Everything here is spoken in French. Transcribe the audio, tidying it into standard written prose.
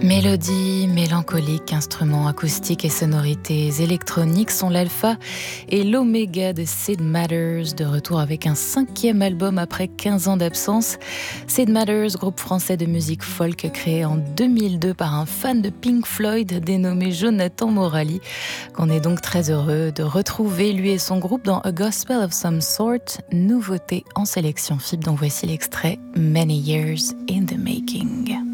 Mélodies mélancoliques, instruments acoustiques et sonorités électroniques sont l'alpha et l'oméga de Sid Matters, de retour avec un 5e album après 15 ans d'absence. Sid Matters, groupe français de musique folk créé en 2002 par un fan de Pink Floyd dénommé Jonathan Morali, qu'on est donc très heureux de retrouver, lui et son groupe, dans A Gospel of Some Sort, nouveauté en sélection FIB, dont voici l'extrait Many Years in the Making.